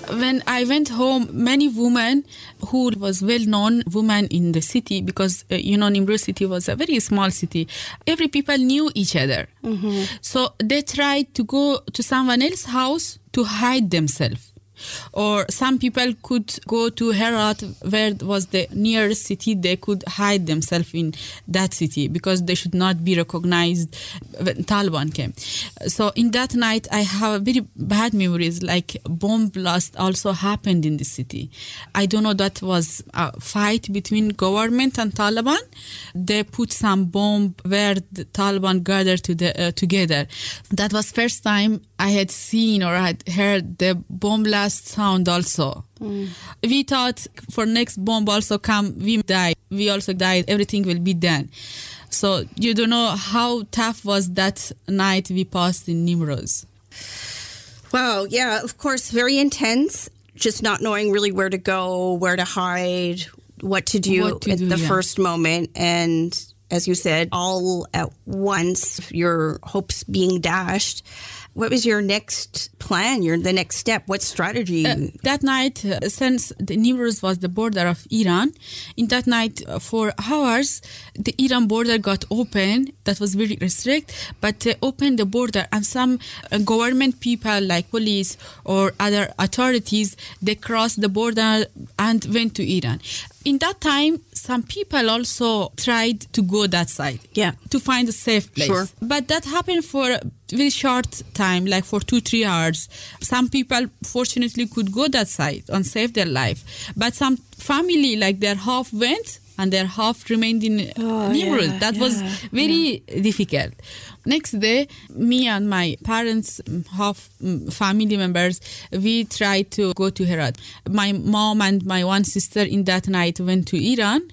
When I went home, many women who was well-known women in the city, because, Nimruz city was a very small city. Every people knew each other. Mm-hmm. So they tried to go to someone else's house to hide themselves. Or some people could go to Herat, where was the nearest city. They could hide themselves in that city because they should not be recognized when Taliban came. So in that night, I have very bad memories, like bomb blast also happened in the city. I don't know, that was a fight between government and Taliban. They put some bomb where the Taliban gathered together. That was first time I had seen or had heard the bomb blast sound also. We thought for next bomb also come, we die. We also died. Everything will be done. So you don't know how tough was that night we passed in Nimruz. Wow. Yeah, of course, very intense. Just not knowing really where to go, where to hide, what to do at the first moment. And as you said, all at once, your hopes being dashed. What was your next plan, the next step? What strategy? That night, since the Nimruz was the border of Iran, in that night, for hours, the Iran border got open. That was very restricted, but they opened the border, and some government people like police or other authorities, they crossed the border and went to Iran. In that time, some people also tried to go that side, to find a safe place. Sure. But that happened for a very short time, like for 2-3 hours. Some people, fortunately, could go that side and save their life. But some family, like their half went and their half remained in Nimruz. That was very difficult. Next day, me and my parents, half family members, we tried to go to Herat. My mom and my one sister in that night went to Iran.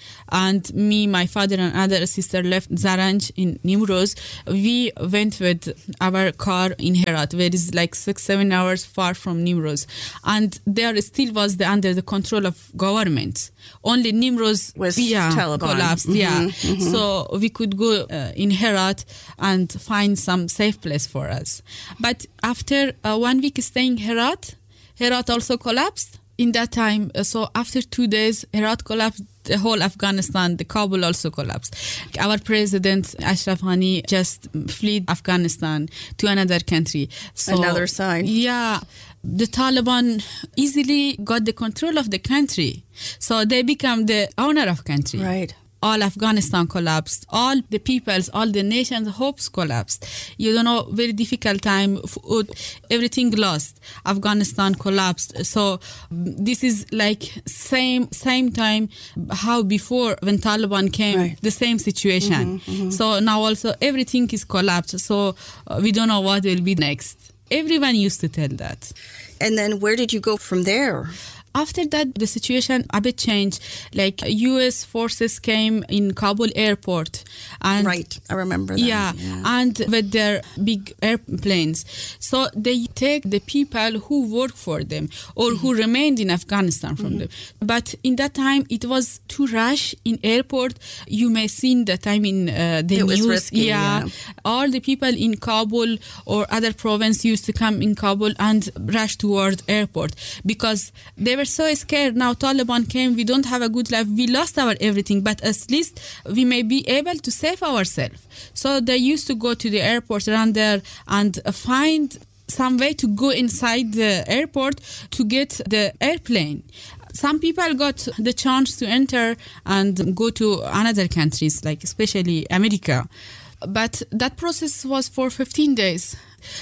And me, my father and other sister left Zaranj in Nimruz. We went with our car in Herat, where it is like 6-7 hours far from Nimruz. And there still was under the control of government. Only Nimruz was Taliban. Collapsed. Mm-hmm, mm-hmm. So we could go in Herat and find some safe place for us. But after 1 week staying Herat also collapsed. In that time, so after 2 days, Herat collapsed, the whole Afghanistan, the Kabul also collapsed. Our president, Ashraf Ghani, just fled Afghanistan to another country. So, another side. Yeah. The Taliban easily got the control of the country. So they become the owner of country. Right. All Afghanistan collapsed. All the people's, all the nation's hopes collapsed. You don't know, very difficult time. Everything lost. Afghanistan collapsed. So this is like same time how before when Taliban came, right. The same situation. Mm-hmm, mm-hmm. So now also everything is collapsed. So we don't know what will be next. Everyone used to tell that. And then where did you go from there? After that, the situation a bit changed. Like U.S. forces came in Kabul airport. And right, I remember that. Yeah, and with their big airplanes. So they take the people who work for them or who remained in Afghanistan from them. But in that time, it was too rush in airport. You may see the time in the news. It was risky, yeah. All the people in Kabul or other province used to come in Kabul and rush toward airport because they were so scared. Now Taliban came, we don't have a good life, we lost our everything, but at least we may be able to save ourselves. So they used to go to the airport around there and find some way to go inside the airport to get the airplane. Some people got the chance to enter and go to another countries, like especially America. But that process was for 15 days.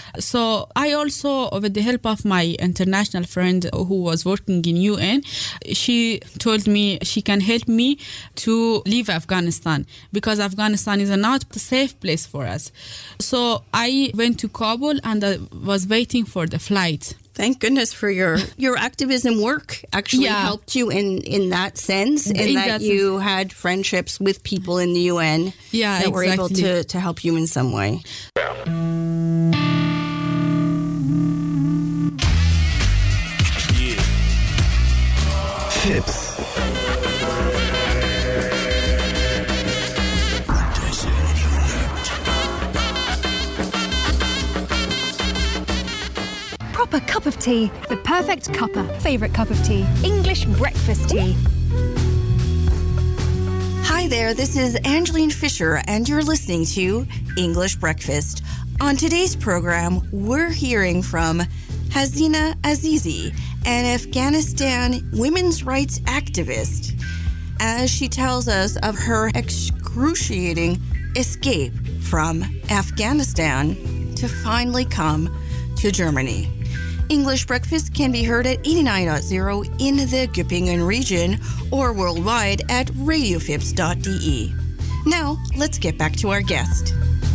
So I also, with the help of my international friend who was working in UN, she told me she can help me to leave Afghanistan because Afghanistan is not a safe place for us. So I went to Kabul and I was waiting for the flight. Thank goodness for your activism work actually helped you in that sense, and that you had friendships with people in the UN that were able to help you in some way. Tips. A cup of tea. The perfect cuppa. Favourite cup of tea. English breakfast tea. Hi there, this is Angeline Fisher, and you're listening to English Breakfast. On today's program, we're hearing from Hasina Azizi, an Afghanistan women's rights activist, as she tells us of her excruciating escape from Afghanistan to finally come to Germany. English Breakfast can be heard at 89.0 in the Göppingen region or worldwide at radiofibs.de. Now, let's get back to our guest.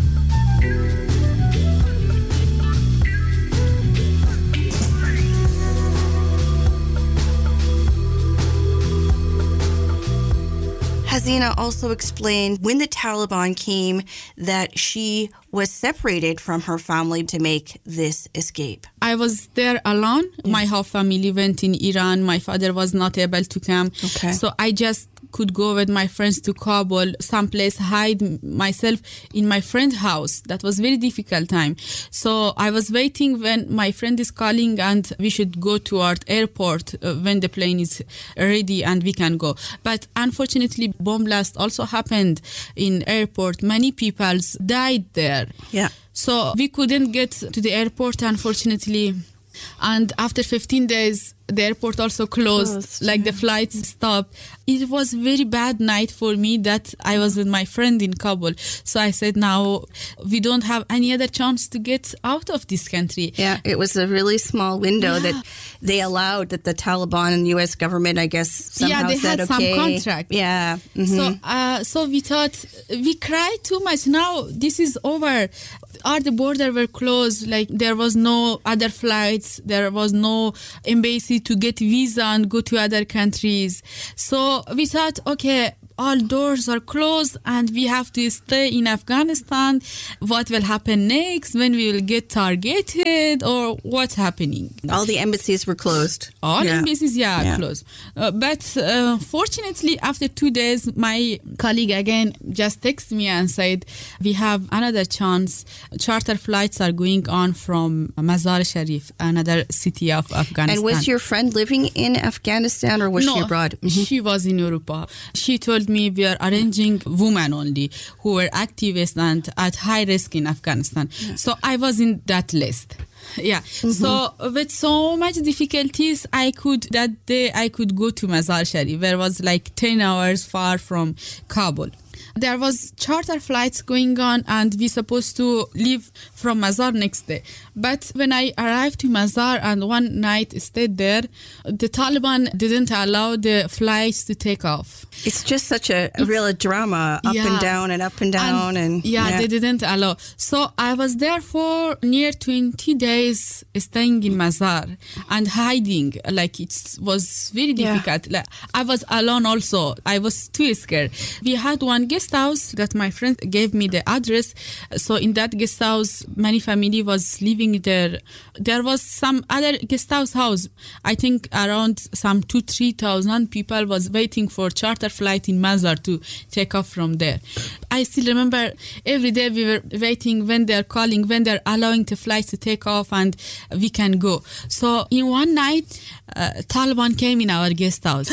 Hasina also explained when the Taliban came that she was separated from her family to make this escape. I was there alone. My whole family went in Iran. My father was not able to come. Okay. So I just could go with my friends to Kabul, someplace hide myself in my friend's house. That was very difficult time. So I was waiting when my friend is calling and we should go to our airport when the plane is ready and we can go. But unfortunately, bomb blast also happened in airport. Many people died there. Yeah. So we couldn't get to the airport, unfortunately. And after 15 days, the airport also closed, like the flights stopped. It was a very bad night for me that I was with my friend in Kabul. So I said, now we don't have any other chance to get out of this country. Yeah, it was a really small window that they allowed, that the Taliban and the U.S. government, I guess, somehow they said, had okay. some contract. Yeah. Mm-hmm. So we thought, we cried too much. Now this is over. All the border were closed. Like there was no other flights. There was no embassy to get visa and go to other countries. So we thought, okay, all doors are closed and we have to stay in Afghanistan. What will happen next? When we will get targeted or what's happening? All the embassies were closed. All embassies, closed. But fortunately, after 2 days, my colleague again just texted me and said, we have another chance. Charter flights are going on from Mazar Sharif, another city of Afghanistan. And was your friend living in Afghanistan or was she abroad? Mm-hmm. She was in Europa. She told me we are arranging women only who were activists and at high risk in Afghanistan. Yeah. So I was in that list. Yeah. Mm-hmm. So with so much difficulties, that day I could go to Mazar Sharif, where it was like 10 hours far from Kabul. There was charter flights going on and we supposed to leave from Mazar next day. But when I arrived to Mazar and one night stayed there, the Taliban didn't allow the flights to take off. It's just such a real drama, up and down and up and down. And they didn't allow. So I was there for near 20 days staying in Mazar and hiding. Like it was very difficult. Like, I was alone also. I was too scared. We had one guest house that my friend gave me the address. So in that guest house, many family was living there. There was some other guest house. I think around some 2,000-3,000 people was waiting for charter flight in Mazar to take off from there. I still remember every day we were waiting when they're calling, when they're allowing the flights to take off and we can go. So in one night, Taliban came in our guest house.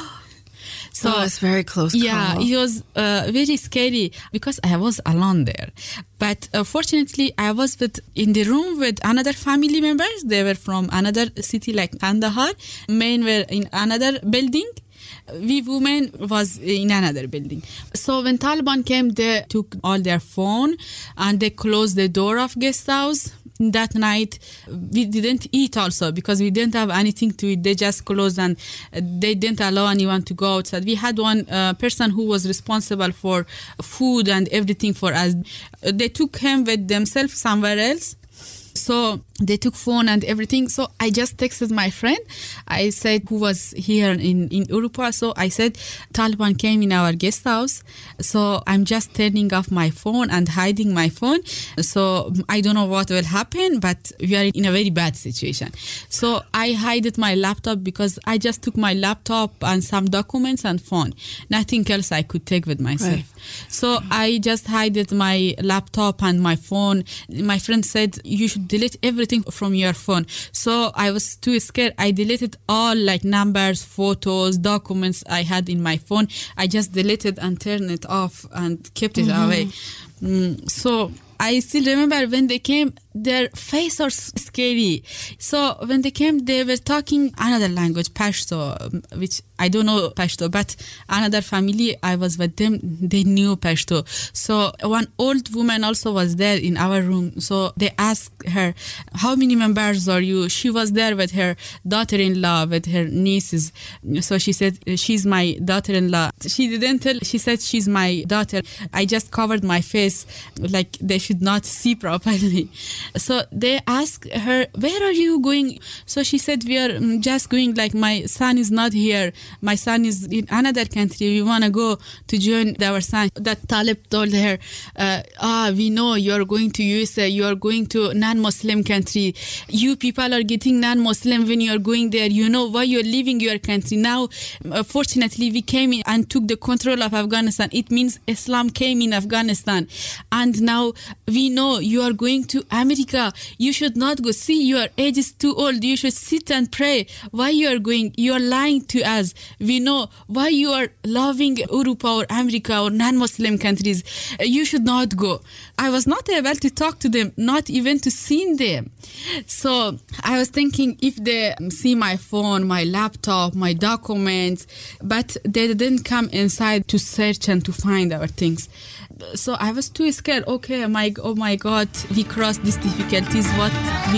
So it's very close call. Yeah, it was very scary because I was alone there. But fortunately, I was in the room with another family members. They were from another city like Kandahar. Men were in another building. We women was in another building. So when Taliban came, they took all their phone and they closed the door of guest house. That night, we didn't eat also because we didn't have anything to eat. They just closed and they didn't allow anyone to go outside. We had one person who was responsible for food and everything for us. They took him with themselves somewhere else. So they took phone and everything. So I just texted my friend. I said, who was here in Europa. So I said, Taliban came in our guest house. So I'm just turning off my phone and hiding my phone. So I don't know what will happen, but we are in a very bad situation. So I hid my laptop because I just took my laptop and some documents and phone. Nothing else I could take with myself. Right. So I just hid my laptop and my phone. My friend said, you should delete everything from your phone. So I was too scared. I deleted all like numbers, photos, documents I had in my phone. I just deleted and turned it off and kept it away. So I still remember when they came, their face was scary. So when they came, they were talking another language, Pashto, which I don't know Pashto, but another family, I was with them, they knew Pashto. So one old woman also was there in our room. So they asked her, how many members are you? She was there with her daughter-in-law, with her nieces. So she said, she's my daughter-in-law. She didn't tell, she said, she's my daughter. I just covered my face like they should not see properly. So they asked her, where are you going? So she said, we are just going, like my son is not here. My son is in another country. We want to go to join our son. That Talib told her, we know you're going to USA. You're going to non-Muslim country. You people are getting non-Muslim when you're going there. You know why you're leaving your country. Now, fortunately, we came in and took the control of Afghanistan. It means Islam came in Afghanistan. And now we know you are going to America. You should not go. See, your age is too old. You should sit and pray. Why you are going? You are lying to us. We know why you are loving Europe or America or non-Muslim countries. You should not go. I was not able to talk to them, not even to see them. So I was thinking if they see my phone, my laptop, my documents, but they didn't come inside to search and to find our things. So I was too scared. Okay, oh my God, we crossed these difficulties. What we